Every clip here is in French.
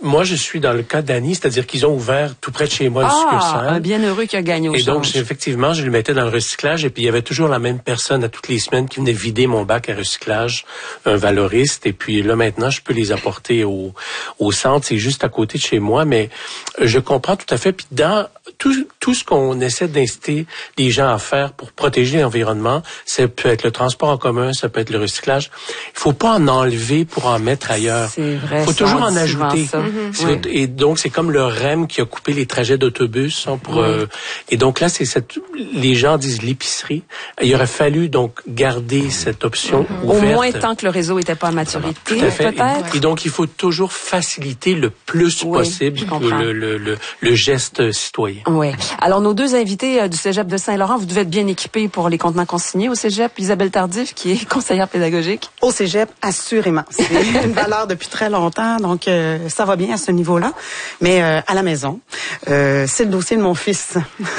moi, je suis dans le cas d'Annie, c'est-à-dire qu'ils ont ouvert tout près de chez moi le succursale. Un bienheureux qui a gagné au Et change. donc, effectivement, je le mettais dans le recyclage et puis il y avait toujours la même personne à toutes les semaines qui venait vider mon bac à recyclage, un valoriste. Et puis là, maintenant, je peux les apporter au centre. C'est juste à côté de chez moi, mais je comprends tout à fait. Puis dans tout ce qu'on essaie d'inciter les gens à faire pour protéger l'environnement, ça peut être le transport en commun, ça peut être le recyclage. Il faut pas en enlever pour en mettre ailleurs. C'est vrai. Il faut toujours en ajouter. Oui. Et donc, c'est comme le REM qui a coupé les trajets d'autobus. Hein, pour, et donc là, les gens disent l'épicerie. Il aurait fallu donc garder cette option ouverte. Au moins tant que le réseau n'était pas à maturité, peut-être. Et donc, il faut toujours faciliter le plus possible le geste citoyen. Oui. Alors, nos deux invités du Cégep de Saint-Laurent, vous devez être bien équipés pour les contenants consignés au Cégep. Isabelle Tardif, qui est conseillère pédagogique. Au Cégep, assurément. C'est une valeur depuis très longtemps, donc ça va bien à ce niveau-là. Mais à la maison, c'est le dossier de mon fils.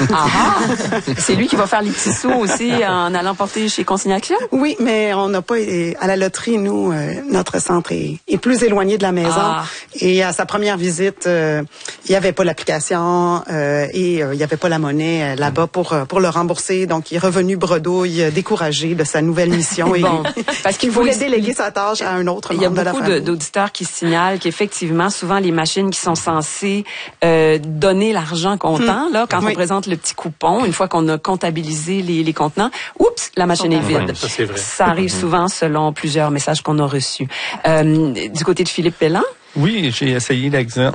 C'est lui qui va faire les petits sous aussi en allant porter chez Consignation? Oui, mais on n'a pas à la loterie, nous, notre centre est plus éloigné de la maison. Et à sa première visite, il n'y avait pas l'application et il n'y avait pas la monnaie là-bas pour le rembourser. Donc, il est revenu bredouille, découragé de sa nouvelle mission. Bon, parce qu'il voulait déléguer sa tâche à un autre membre de la famille. Il y a beaucoup d'auditeurs qui signalent qu'effectivement, souvent, les machines qui sont censées donner l'argent comptant, là, quand on présente le petit coupon, une fois qu'on a comptabilisé les contenants, oups, la machine est vide. Ça, c'est vrai. Ça arrive souvent selon plusieurs messages qu'on a reçus. Du côté de Philippe Pelland? Oui, j'ai essayé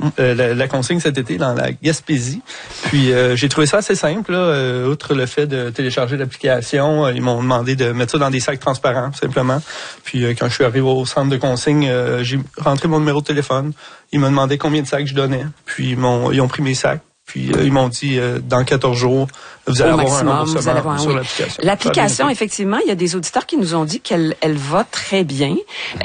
la consigne cet été dans la Gaspésie. Puis j'ai trouvé ça assez simple. Là, outre le fait de télécharger l'application, ils m'ont demandé de mettre ça dans des sacs transparents, simplement. Puis quand je suis arrivé au centre de consigne, j'ai rentré mon numéro de téléphone. Ils m'ont demandé combien de sacs je donnais. Puis ils ont pris mes sacs. Puis ils m'ont dit, dans 14 jours, vous allez avoir un remboursement sur l'application. L'application, effectivement, il y a des auditeurs qui nous ont dit qu'elle va très bien.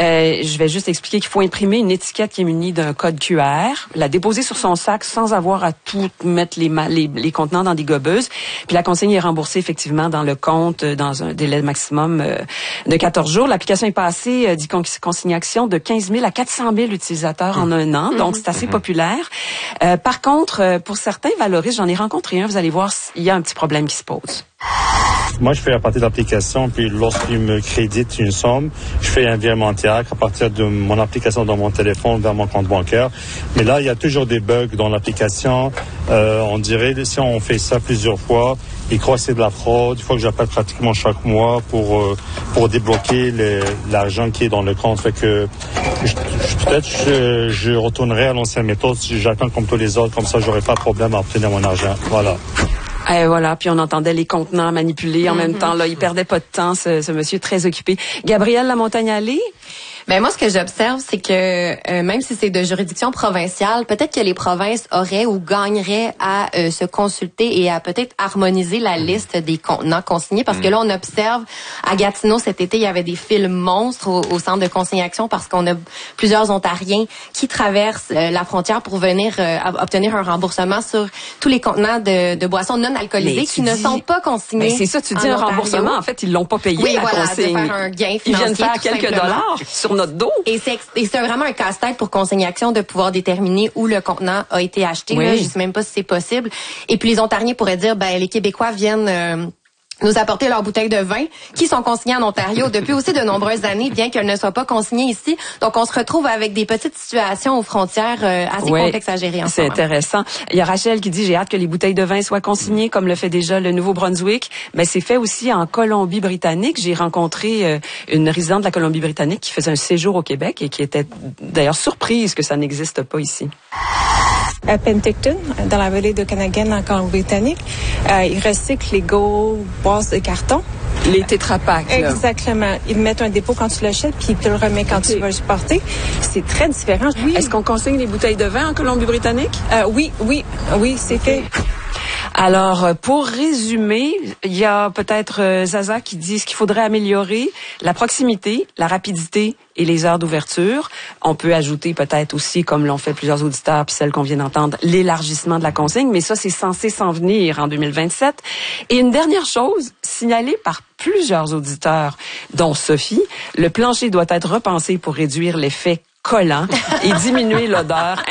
Je vais juste expliquer qu'il faut imprimer une étiquette qui est munie d'un code QR, la déposer sur son sac sans avoir à tout mettre les contenants dans des gobeuses. Puis la consigne est remboursée effectivement dans le compte dans un délai maximum de 14 jours. L'application est passée, dit Consignation, de 15 000 à 400 000 utilisateurs en un an. Donc, c'est assez populaire. Par contre, pour certains valoristes, j'en ai rencontré un, vous allez voir, il y a un petit problème qui se pose. Moi, je fais à partir de l'application, puis lorsqu'il me crédite une somme, je fais un virement direct à partir de mon application dans mon téléphone vers mon compte bancaire. Mais là, il y a toujours des bugs dans l'application. On dirait, si on fait ça plusieurs fois, ils croient que c'est de la fraude. Il faut que j'appelle pratiquement chaque mois pour débloquer l'argent qui est dans le compte. Fait que peut-être je retournerai à l'ancienne méthode. J'attends comme tous les autres, comme ça, j'aurai pas de problème à obtenir mon argent. Voilà. Et voilà, puis on entendait les contenants manipulés en même temps. Là, il perdait pas de temps, ce monsieur très occupé. Gabrielle Lamontagne-Allé? Ben moi, ce que j'observe, c'est que même si c'est de juridiction provinciale, peut-être que les provinces auraient ou gagneraient à se consulter et à peut-être harmoniser la liste des contenants consignés. Parce que là, on observe à Gatineau cet été, il y avait des files monstres au centre de consignation parce qu'on a plusieurs Ontariens qui traversent la frontière pour venir obtenir un remboursement sur tous les contenants de boissons non alcoolisées qui ne sont pas consignés. C'est ça, tu dis un remboursement. En fait, ils l'ont pas payé, la consigne. De faire un gain financier. Ils viennent faire quelques dollars sur notre dos. Et c'est vraiment un casse-tête pour Consignation de pouvoir déterminer où le contenant a été acheté. Là, je sais même pas si c'est possible. Et puis les Ontariens pourraient dire, ben les Québécois viennent nous apporter leurs bouteilles de vin qui sont consignées en Ontario depuis aussi de nombreuses années, bien qu'elles ne soient pas consignées ici. Donc, on se retrouve avec des petites situations aux frontières assez complexes à gérer en ce moment. C'est intéressant. Il y a Rachel qui dit, j'ai hâte que les bouteilles de vin soient consignées, comme le fait déjà le Nouveau-Brunswick. Mais c'est fait aussi en Colombie-Britannique. J'ai rencontré une résidente de la Colombie-Britannique qui faisait un séjour au Québec et qui était d'ailleurs surprise que ça n'existe pas ici. À Penticton, dans la vallée de Canagan, en Colombie-Britannique, ils recyclent les boîtes de carton. Les tétrapacks. Exactement. Ils mettent un dépôt quand tu l'achètes, puis ils te le remettent quand tu vas le porter. C'est très différent. Oui. Est-ce qu'on consigne les bouteilles de vin en Colombie-Britannique? Oui, c'est fait. Alors, pour résumer, il y a peut-être Zaza qui dit ce qu'il faudrait améliorer, la proximité, la rapidité et les heures d'ouverture. On peut ajouter peut-être aussi, comme l'ont fait plusieurs auditeurs, puis celle qu'on vient d'entendre, l'élargissement de la consigne, mais ça, c'est censé s'en venir en 2027. Et une dernière chose, signalée par plusieurs auditeurs, dont Sophie, le plancher doit être repensé pour réduire l'effet collant et diminuer l'odeur